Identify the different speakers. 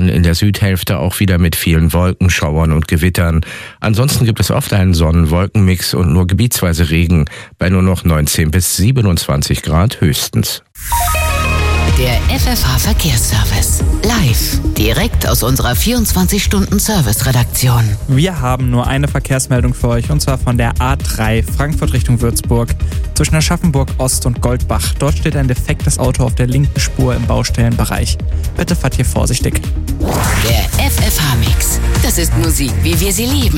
Speaker 1: dann in der Südhälfte auch wieder mit vielen Wolkenschauern und Gewittern. Ansonsten gibt es oft einen Sonnen-Wolken-Mix und nur gebietsweise Regen bei nur noch 19 bis 27 Grad höchstens.
Speaker 2: Der FFH-Verkehrsservice. Live. Direkt aus unserer 24-Stunden-Service-Redaktion.
Speaker 3: Wir haben nur eine Verkehrsmeldung für euch, und zwar von der A3 Frankfurt Richtung Würzburg. Zwischen Aschaffenburg Ost und Goldbach. Dort steht ein defektes Auto auf der linken Spur im Baustellenbereich. Bitte fahrt hier vorsichtig.
Speaker 2: Der FFH-Mix. Das ist Musik, wie wir sie lieben.